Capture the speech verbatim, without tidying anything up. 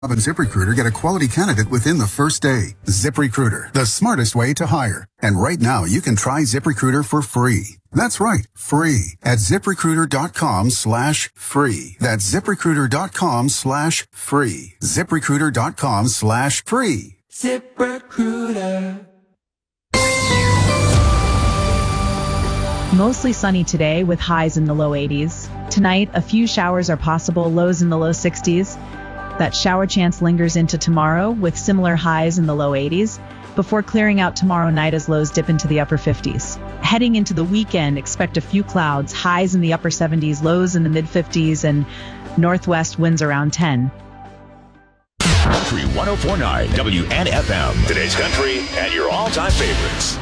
And ZipRecruiter, get a quality candidate within the first day. ZipRecruiter, the smartest way to hire. And right now, you can try ZipRecruiter for free. That's right, free at ZipRecruiter.com slash free. That's ZipRecruiter.com slash free. ZipRecruiter.com slash free. ZipRecruiter. Mostly sunny today with highs in the low eighties. Tonight, a few showers are possible, lows in the low sixties. That shower chance lingers into tomorrow with similar highs in the low eighties before clearing out tomorrow night as lows dip into the upper fifties. Heading into the weekend, expect a few clouds, highs in the upper seventies, lows in the mid fifties, and northwest winds around ten. Country one oh four point nine W N F M. Today's country and your all-time favorites.